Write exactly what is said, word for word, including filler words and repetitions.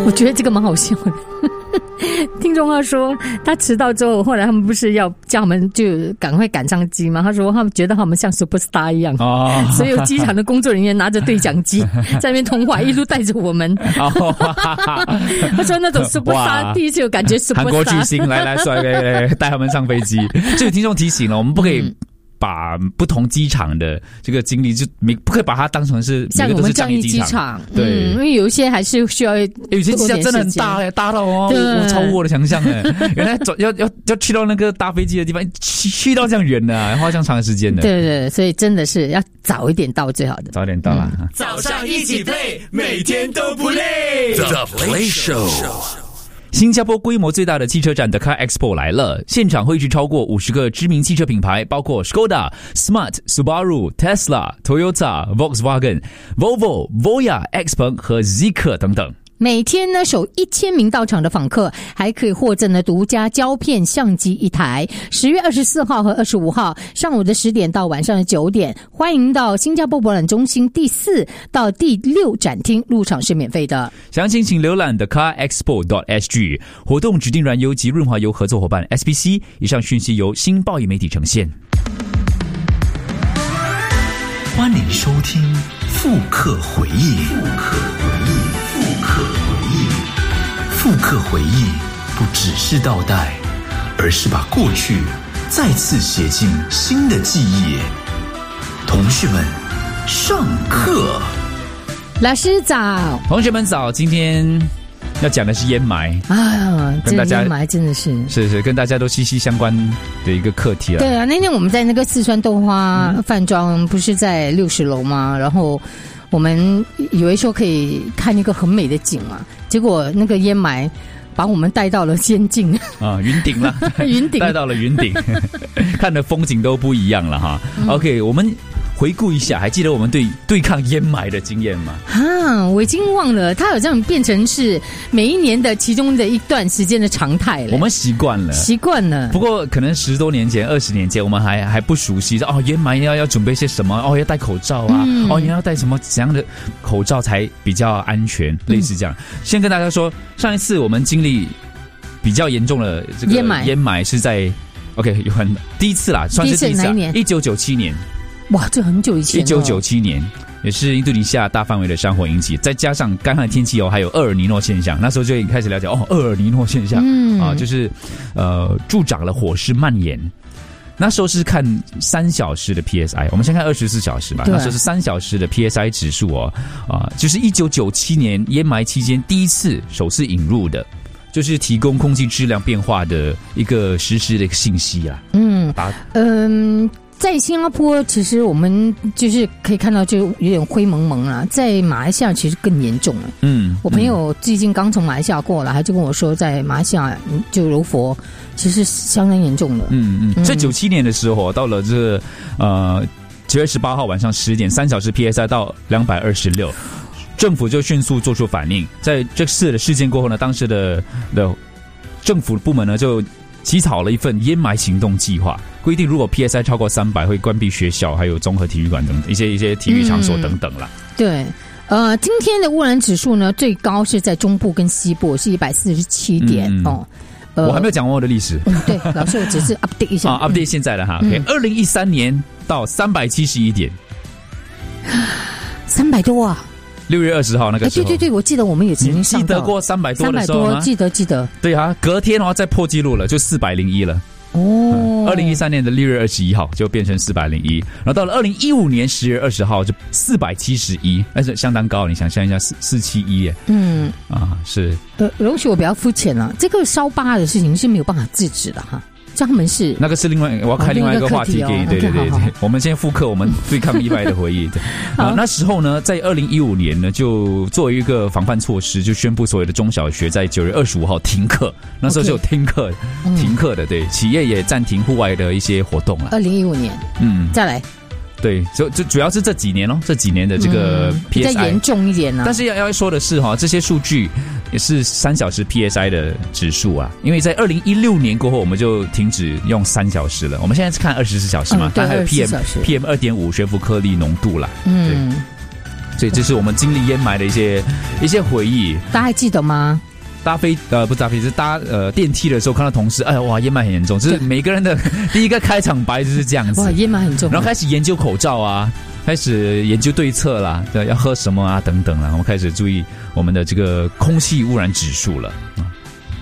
我觉得这个蛮好笑的。听众他说他迟到之后，后来他们不是要叫他们就赶快赶上机吗？他说他们觉得他们像 superstar 一样，哦、所有机场的工作人员拿着对讲机在那边通话，一路带着我们。哦、他说那种 superstar 第一次有感觉 superstar， 韩国巨星来来帅来带他们上飞机。这个听众提醒了，我们不可以、嗯。把不同机场的这个经历，就每不可以把它当成是每个都是商业机场，对、嗯， 因为有一些还是需要， 有些机场真的很大哎，大到哦，我超乎我的想象哎，原来要要要去到那个搭飞机的地方，去去到这样远的、啊，花这样长的时间的， 对对，所以真的是要早一点到最好的， 早点到啦、嗯。 早上一起 play， 每天都不累。The Play Show。 新加坡规模最大的汽车展 The Car Expo 来了，现场会是超过五十个知名汽车品牌，包括 Skoda、Smart、Subaru、Tesla、Volkswagen、Volvo、Voya、Xpeng 和 Zeekr 等等。 每天呢，首一千名到场的访客还可以获赠呢独家胶片相机一台。十月二十四号和二十五号上午的十点到晚上的九点，欢迎到新加坡博览中心第四到第六展厅，入场是免费的。 详情请浏览 the car expo dot s g。活动指定燃油及润滑油合作伙伴 S P C。以上讯息由新报业媒体呈现。 欢迎收听复刻回忆。复刻回忆。复刻回忆，复刻回忆不只是倒带，而是把过去再次写进新的记忆。同学们，上课。 老师早， 同学们早。今天要讲的是烟霾啊， 跟大家烟霾真的是是是跟大家都息息相关的一个课题了。 对啊，那天我们在那个四川豆花饭庄，不是在六十楼吗？然后我们以为说可以看一个很美的景嘛，结果那个烟霾把我们带到了仙境啊，云顶了， 云顶带到了云顶，看的风景都不一样了哈。嗯、OK， 我们回顾一下，还记得我们对对抗烟霾的经验吗？ 啊，我已经忘了，它好像变成是每一年的其中的一段时间的常态了。 我们习惯了， 习惯了。 不过可能十多年前、二十年前，我们还还不熟悉哦，烟霾要要准备些什么？哦，要戴口罩啊，嗯、哦，你要戴什么怎样的口罩才比较安全？类似这样。嗯、先跟大家说，上一次我们经历比较严重的这个烟霾， 烟霾是在 OK 有很第一次啦，算是第一次、啊。一九九七年。 哇，这很久以前、哦。 一九九七年，也是印度尼西亚大范围的山火引起，再加上干旱天气哦，还有厄尔尼诺现象。那时候就已经开始了解哦，厄尔尼诺现象，嗯啊，就是呃助长了火势蔓延。那时候是看三小时的 P S I， 我们先看二十四小时吧。那时候是三小时的 P S I 指数哦，啊，就是一九九七年烟霾期间第一次首次引入的。就是提供空气质量变化的一个实时的一个信息啊。嗯嗯，在新加坡其实我们就是可以看到就有点灰蒙蒙啊，在马来西亚其实更严重了。嗯，我朋友最近刚从马来西亚过来，他就跟我说，在马来西亚就柔佛其实相当严重的。 嗯嗯，在九七年的时候，到了这呃九月十八号晚上十点，三小时 P S I 到两百二十六。政府就迅速做出反应，在这次的事件过后呢，当时的的政府部门呢就起草了一份烟霾行动计划，规定如果 P S I 超过三百，会关闭学校、还有综合体育馆等一些一些体育场所等等啦。 嗯、对，呃，今天的污染指数呢，最高是在中部跟西部是一百四十七点、嗯、哦。 呃、我还没有讲完我的历史。 嗯，对，老师，我只是 update 一下。 啊 ，update 现在的哈。OK， 二零一三年到三百七十一点， 三百多啊。 六月二十号那个时候， 对对对，我记得我们也曾经上到，记得过三百多的时候吗？ 三百多，记得记得。 对啊，隔天哦再破纪录了，就四百零一了。哦，二零一三年的六月二十一号就变成四百零一，然后到了二零一五年十月二十号就四百七十一，但是相当高，你想象一下，四四七一耶。嗯，啊是。 呃，容许我比较肤浅了，这个烧疤的事情是没有办法制止的哈。他们是那个是另外，我要开另外一个话题给你。哦、对对对对， okay, 我们先复刻我们对抗意外的回忆。啊，那时候呢，在二零一五年呢，就作为一个防范措施，就宣布所有的中小学在九月二十五号停课。那时候就有停课， okay, 停课的，对，企业也暂停户外的一些活动了。 二零一五年，嗯，再来。 对，就就主要是这几年哦，这几年的这个 P S I、嗯、 比较严重一点呢、啊。 但是要要说的是哈，这些数据也是三小时 P S I 的指数啊，因为在二零一六年过后，我们就停止用三小时了。我们现在是看二十四小时嘛， 嗯、对， 它还有 P M P M 二点五悬浮颗粒浓度啦。嗯， 所以这是我们经历烟霾的一些一些回忆。 大家还记得吗？ 搭飞呃不是搭飞机，是搭呃电梯的时候看到同事，哎呀哇烟霾很严重，就是每个人的第一个开场白就是这样子。 哇烟霾很重， 然后开始研究口罩啊，开始研究对策啦，对，要喝什么啊等等啦，我们开始注意我们的这个空气污染指数了。